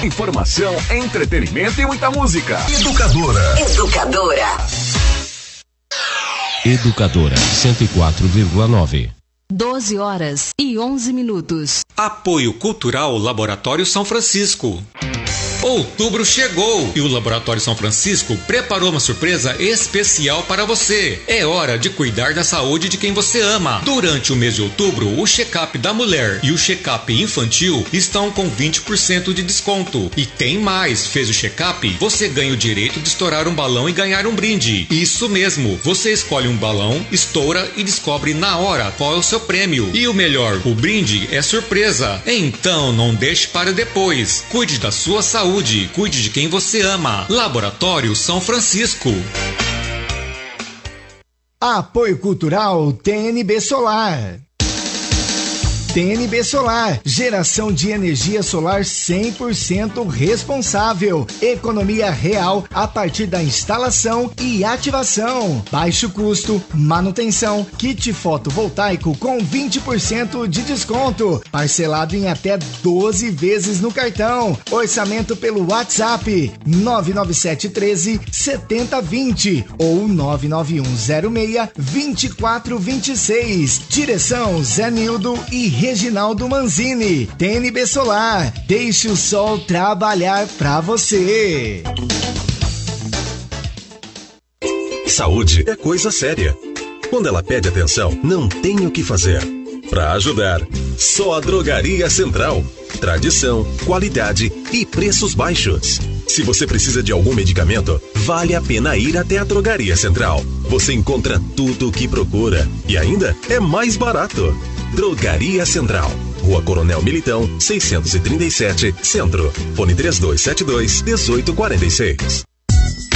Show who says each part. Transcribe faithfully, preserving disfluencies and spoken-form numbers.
Speaker 1: Informação, entretenimento e muita música.
Speaker 2: Educadora.
Speaker 3: Educadora.
Speaker 4: Educadora cento e quatro vírgula nove.
Speaker 5: doze horas e onze minutos.
Speaker 6: Apoio Cultural Laboratório São Francisco. Outubro chegou e o Laboratório São Francisco preparou uma surpresa especial para você. É hora de cuidar da saúde de quem você ama. Durante o mês de outubro, o check-up da mulher e o check-up infantil estão com vinte por cento de desconto. E tem mais, fez o check-up, você ganha o direito de estourar um balão e ganhar um brinde. Isso mesmo, você escolhe um balão, estoura e descobre na hora qual é o seu prêmio. E o melhor, o brinde é surpresa. Então não deixe para depois. Cuide da sua saúde. Cuide de quem você ama. Laboratório São Francisco.
Speaker 7: Apoio Cultural T N B Solar. T N B Solar, geração de energia solar cem por cento responsável. Economia real a partir da instalação e ativação. Baixo custo, manutenção, kit fotovoltaico com vinte por cento de desconto. Parcelado em até doze vezes no cartão. Orçamento pelo WhatsApp nove nove sete um três sete zero dois zero ou nove nove um zero seis dois quatro dois seis. Direção Zé Nildo e Reginaldo Manzini. T N B Solar, deixe o sol trabalhar pra você.
Speaker 2: Saúde é coisa séria. Quando ela pede atenção, não tem o que fazer. Para ajudar, só a Drogaria Central. Tradição, qualidade e preços baixos. Se você precisa de algum medicamento, vale a pena ir até a Drogaria Central. Você encontra tudo o que procura e ainda é mais barato. Drogaria Central, Rua Coronel Militão, seiscentos e trinta e sete, Centro. Fone três dois sete dois, um oito quatro seis.